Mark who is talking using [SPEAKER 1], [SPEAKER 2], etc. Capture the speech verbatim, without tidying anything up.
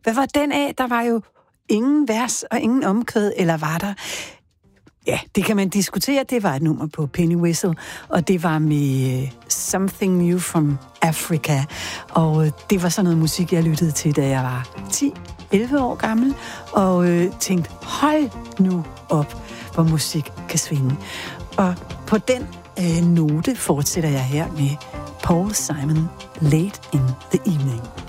[SPEAKER 1] Hvad var den af? Der var jo ingen vers og ingen omkvæd, eller var der? Ja, det kan man diskutere. Det var et nummer på Penny Whistle, og det var med Something New from Africa. Og det var sådan noget musik, jeg lyttede til, da jeg var ti elleve år gammel, og øh, tænkte, hold nu op, hvor musik kan svinge. Og på den øh, note fortsætter jeg her med Paul Simon, Late in the Evening.